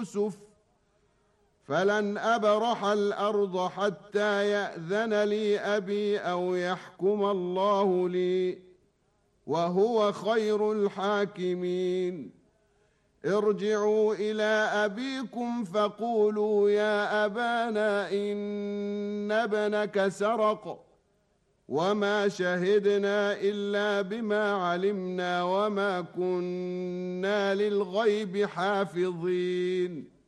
يوسف فلن أبرح الأرض حتى يأذن لي أبي أو يحكم الله لي وهو خير الحاكمين. ارجعوا إلى أبيكم فقولوا يا أبانا إن ابنك سرق وما شهدنا إلا بما علمنا وما كنا للغيب حافظين.